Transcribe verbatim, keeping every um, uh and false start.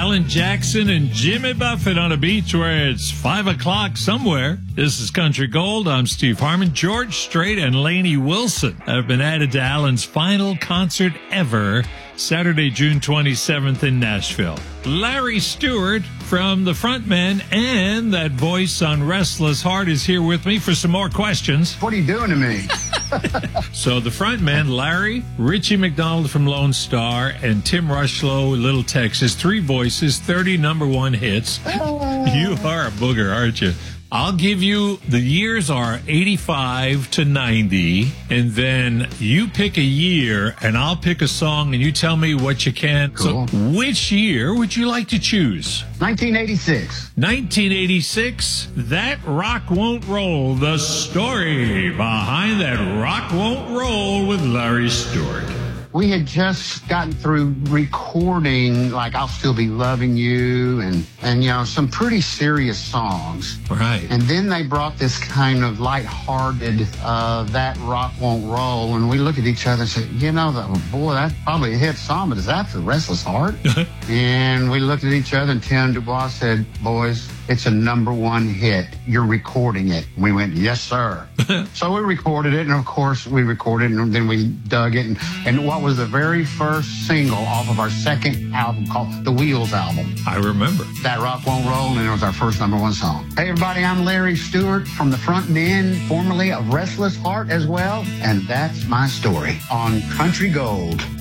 Alan Jackson and Jimmy Buffett on a beach where it's five o'clock somewhere. This is Country Gold. I'm Steve Harmon. George Strait and Lainey Wilson have been added to Alan's final concert ever, Saturday, June twenty-seventh in Nashville. Larry Stewart from the Frontmen and that voice on Restless Heart is here with me for some more questions. What are you doing to me? So the Frontmen, Larry, Richie McDonald from Lone Star, and Tim Rushlow, Little Texas. Three voices, thirty number one hits. You are a booger, aren't you? I'll give you, the years are eighty-five to ninety, and then you pick a year, and I'll pick a song, and you tell me what you can. Cool. So which year would you like to choose? nineteen eighty-six. nineteen eighty-six, That Rock Won't Roll. The story behind That Rock Won't Roll with Larry Stewart. We had just gotten through recording, like, I'll Still Be Loving You, and, and you know, some pretty serious songs. Right. And then they brought this kind of lighthearted, uh, That Rock Won't Roll, and we looked at each other and said, you know, the, boy, that's probably a hit song, but is that the Restless Heart? And we looked at each other, and Tim Dubois said, boys, it's a number one hit. You're recording it. We went, yes, sir. So we recorded it, and of course we recorded it, and then we dug it. And, and what was the very first single off of our second album called The Wheels album? I remember. That Rock Won't Roll, and it was our first number one song. Hey, everybody, I'm Larry Stewart from the Frontmen, formerly of Restless Heart as well, and that's my story on Country Gold.